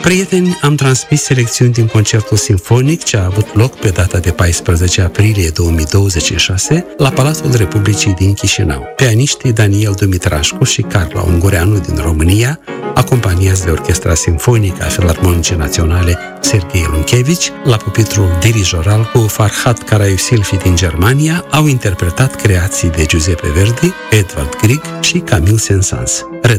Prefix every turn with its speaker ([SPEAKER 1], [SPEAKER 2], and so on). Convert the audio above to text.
[SPEAKER 1] Prieteni, am transmis selecțiuni din concertul simfonic ce a avut loc pe data de 14 aprilie 2026 la Palatul Republicii din Chișinău. Pianiștii Daniel Dumitrașcu și Carla Ungureanu din România, acompaniați de Orchestra Simfonică a Filarmonicii Naționale Serghei Lunchevici, la pupitrul dirijoral cu Farhad Karayusilfi din Germania, au interpretat creații de Giuseppe Verdi, Edvard Grieg și Camille Saint-Saëns.